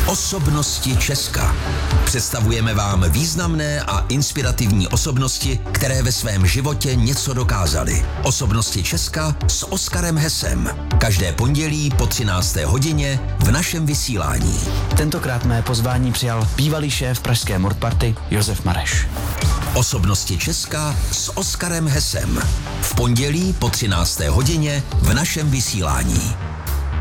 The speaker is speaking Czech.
Osobnosti Česka. Představujeme vám významné a inspirativní osobnosti, které ve svém životě něco dokázaly. Osobnosti Česka s Oskarem Hesem. Každé pondělí po 13. hodině v našem vysílání. Tentokrát mé pozvání přijal bývalý šéf pražské Mordparty Josef Mareš. Osobnosti Česka s Oskarem Hesem. V pondělí po 13. hodině v našem vysílání.